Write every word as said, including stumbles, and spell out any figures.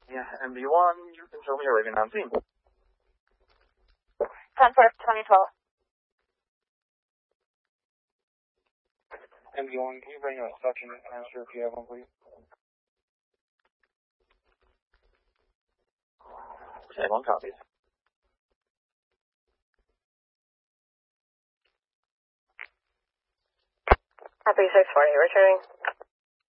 Yeah, M B one, you can show me your rating on scene. ten four twenty twelve. M B one, can you bring your instruction answer if you have one, please? Okay, one copy. Copy six forty, returning.